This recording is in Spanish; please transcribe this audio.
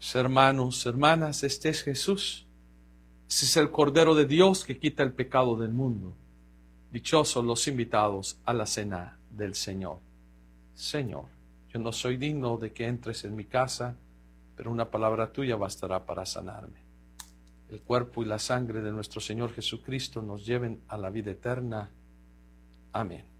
Hermanos, hermanas, este es Jesús. Este es el Cordero de Dios que quita el pecado del mundo. Dichosos los invitados a la cena del Señor. Señor, yo no soy digno de que entres en mi casa, pero una palabra tuya bastará para sanarme. El cuerpo y la sangre de nuestro Señor Jesucristo nos lleven a la vida eterna. Amén.